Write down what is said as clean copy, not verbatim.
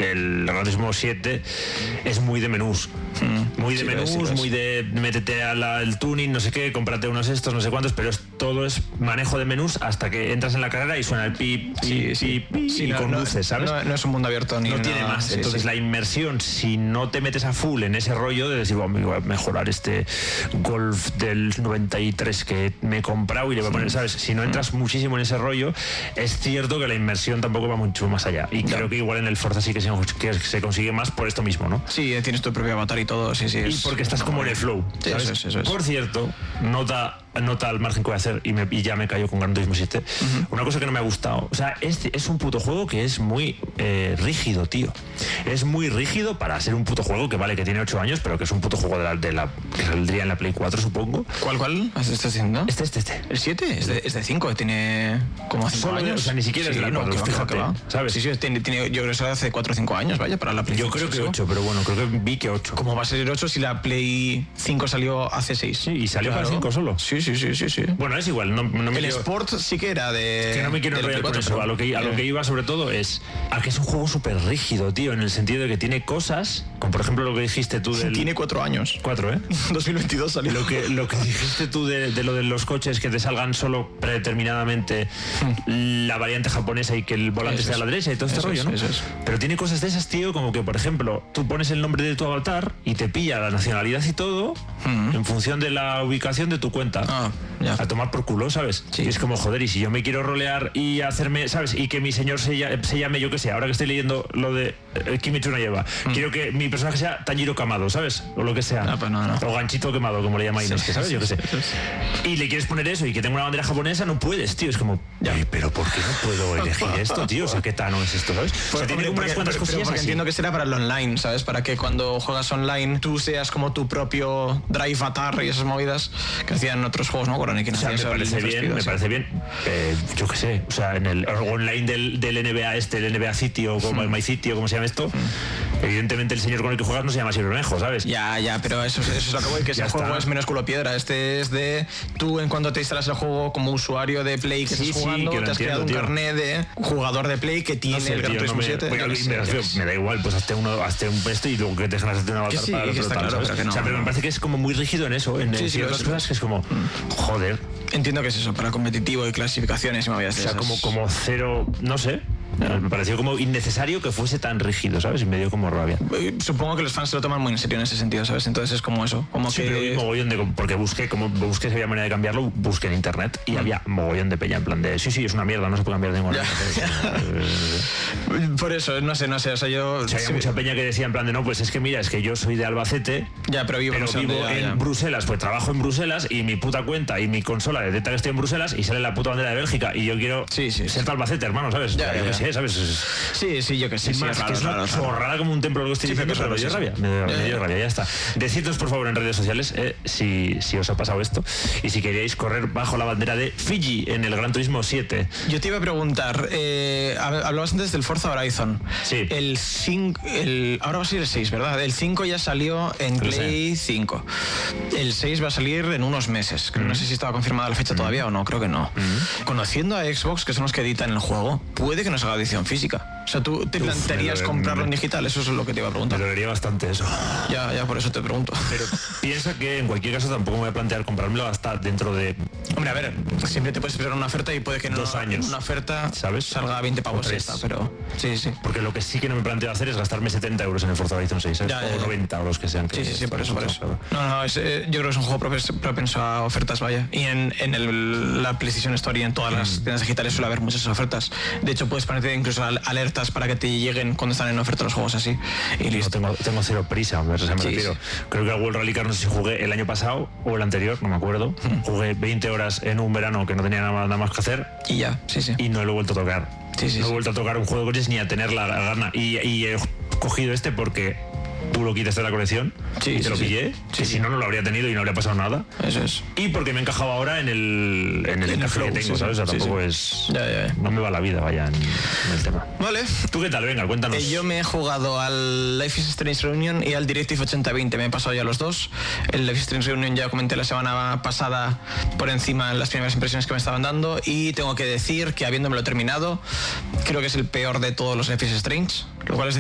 que el Gran Turismo 7 es muy de menús. Muy de menús, muy de métete al tuning, no sé qué, cómprate unos estos, no sé cuántos, pero todo es manejo de menús hasta que entras en la carrera y suena el pip, y conduces, ¿sabes? No es un mundo abierto ni no tiene más. Entonces la inmersión, si no te metes a full en ese rollo de decir, bueno, voy a mejorar este Golf del 93 que me he comprado y le voy a poner, ¿sabes? Si no entras muchísimo en ese rollo, es cierto que la inmersión tampoco va mucho más allá. Y creo que igual en el Forza sí que se consigue más por esto mismo, ¿no? Sí, tienes tu propio avatar y todo, sí. Y porque estás como en el flow, ¿sabes? Eso es. Por cierto, nota al margen que voy a hacer y ya me cayó con Gran Turismo 7. Una cosa que no me ha gustado, o sea, es un puto juego que es muy rígido, tío. Es muy rígido para ser un puto juego que vale que tiene 8 años, pero que es un puto juego que saldría en la Play 4, supongo. ¿Cuál? ¿Estás haciendo? Este. ¿El 7? Es de 5, tiene como 5 años. O sea, ni siquiera es de la 4, fíjate, ¿sabes? Sí, tiene, yo creo que eso hace 4 o 5 años, vaya, para la Play 5. Yo creo que 8, pero bueno, creo que vi que 8. ¿Cómo va a ser 8 si la Play 5 salió hace 6? Sí, y salió para 5 solo. Sí. Bueno, es igual, no me el Sport sí que era de... Que no me quiero enrollar con eso, a lo que iba sobre todo es a que es un juego súper rígido, tío, en el sentido de que tiene cosas, como por ejemplo lo que dijiste tú del... Tiene 4 años. 4, ¿eh? 2022 salió. Lo que dijiste tú de lo de los coches que te salgan solo predeterminadamente la variante japonesa y que el volante esté a la derecha y todo este rollo, ¿no? Pero tiene cosas de esas, tío, como que por ejemplo tú pones el nombre de tu avatar y te pilla la nacionalidad y todo en función de la ubicación de tu cuenta. A tomar por culo, ¿sabes? Sí. Y es como, joder, y si yo me quiero rolear y hacerme, ¿sabes? Y que mi señor se llame, yo que sé, ahora que estoy leyendo lo de Kimetsu no Yaiba, quiero que mi personaje sea Tanjiro Kamado, ¿sabes? O lo que sea. No. O Ganchito Quemado, como le llama Inosuke, ¿sabes? Yo que sé. Y le quieres poner eso y que tenga una bandera japonesa, no puedes, tío. Es como, pero ¿por qué no puedo elegir esto, tío? O sea, ¿qué tano es esto, ¿sabes? O sea, tiene como unas cuantas cosillas porque entiendo que será para el online, ¿sabes? Para que cuando juegas online tú seas como tu propio drive avatar y esas movidas que hacían otros juegos, ¿no? Me parece bien. Yo qué sé, o sea, en el online del NBA el NBA City o como el My City o como se llama esto, evidentemente el señor con el que juegas no se llama Silvermejo, ¿sabes? Ya, pero eso es lo que voy, que ese juego es menos culo piedra. Este es de tú en cuanto te instalas el juego como usuario de Play que estás jugando, te has creado un carnet de jugador de Play que tiene el Gran Turismo 7. Me da igual, pues hazte un esto y luego que te dejan hacerte una avatar para el otro, ¿sabes? O sea, pero me parece que es como muy rígido en eso, en ciertas cosas que es como, joder. Entiendo que es eso, para competitivo y clasificaciones y movidas de esas. O sea, como cero, no sé. Me pareció como innecesario que fuese tan rígido, ¿sabes? Y me dio como rabia. Supongo que los fans se lo toman muy en serio en ese sentido, ¿sabes? Entonces es como eso. Como sí, que... pero mogollón porque busqué si había manera de cambiarlo, busqué en internet y había mogollón de peña en plan de sí, es una mierda, no se puede cambiar de ninguna manera. Por eso, no sé, o sea, yo... O sea, había mucha peña que decía en plan de no, pues es que mira, es que yo soy de Albacete, pero vivo en Bruselas, pues trabajo en Bruselas y mi puta cuenta y mi consola detecta que estoy en Bruselas y sale la puta bandera de Bélgica y yo quiero ser de Albacete, hermano, ¿sabes? Yo qué sé, ¿sabes? Sí, yo que sé. Sí, más que es una chorrada como un templo lo que estoy diciendo, pero me dio rabia. Me dio rabia, ya está. Decidnos, por favor, en redes sociales si os ha pasado esto y si queríais correr bajo la bandera de Fiji en el Gran Turismo 7. Yo te iba a preguntar, hablabas antes del Forza Horizon. Sí. Ahora va a salir el 6, ¿verdad? El 5 ya salió en Play 5. El 6 va a salir en unos meses. No sé si estaba confirmada la fecha todavía o no, creo que no. Conociendo a Xbox, que son los que editan el juego, puede que nos haga edición física. O sea, ¿tú te plantearías comprarlo en digital? Eso es lo que te iba a preguntar. Me dolería bastante eso. Ya, por eso te pregunto. Pero piensa que en cualquier caso tampoco me voy a plantear comprármelo hasta dentro de... Hombre, a ver, siempre te puedes esperar una oferta y puede que 2 años. Una oferta, ¿sabes? Salga a 20 pavos esta, pero... Sí. Porque lo que sí que no me planteo hacer es gastarme 70 euros en el Forza Horizon 6, ¿sabes? O 90 o los que sean. Sí, por eso. No, yo creo que es un juego propenso a ofertas, vaya. Y en la PlayStation Store y en todas las tiendas digitales suele haber muchas ofertas. De hecho, puedes ponerte incluso alertas para que te lleguen cuando están en oferta los juegos así. Y listo. Tengo cero prisa, me refiero. Creo que al World Rally Car no sé si jugué el año pasado o el anterior, no me acuerdo. Jugué 20 horas en un verano que no tenía nada más que hacer. Y ya, sí. Y no lo he vuelto a tocar. No he vuelto a tocar un juego de coches ni a tener la gana. Y he cogido este porque tú lo quitas de la colección y te lo pillé, que si no lo habría tenido y no habría pasado nada. Eso es. Y porque me he encajado ahora en el flow que tengo, ¿sabes? O sea, tampoco es... Ya. No me va la vida, vaya, en el tema. Vale. ¿Tú qué tal? Venga, cuéntanos. Yo me he jugado al Life is Strange Reunion y al Directive 8020. Me he pasado ya los dos. El Life is Strange Reunion ya comenté la semana pasada por encima las primeras impresiones que me estaban dando y tengo que decir que habiéndomelo terminado, creo que es el peor de todos los Life is Strange, lo cual es